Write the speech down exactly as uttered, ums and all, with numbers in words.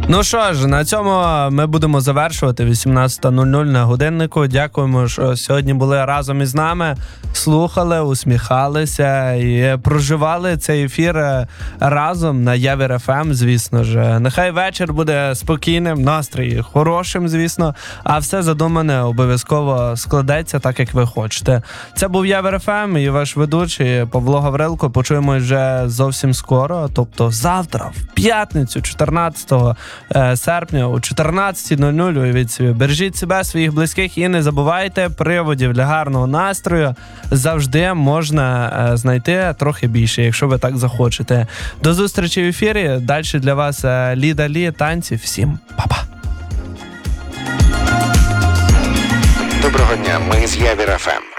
Ну що ж, на цьому ми будемо завершувати. вісімнадцята нуль нуль на годиннику. Дякуємо, що сьогодні були разом із нами, слухали, усміхалися і проживали цей ефір разом на Явір еф ем, звісно ж. Нехай вечір буде спокійним, настрій хорошим, звісно, а все задумане обов'язково складеться так, як ви хочете. Це був Явір еф ем і ваш ведучий Павло Гаврилко. Почуємось вже зовсім скоро, тобто завтра, в п'ятницю, чотирнадцятого серпня о чотирнадцятій нуль нуль. Уявіть собі, бережіть себе, своїх близьких і не забувайте, приводів для гарного настрою завжди можна знайти трохи більше, якщо ви так захочете. До зустрічі в ефірі. Далі для вас Ліда Лі, танці. Всім па-па. Доброго дня, ми з Явір еф ем.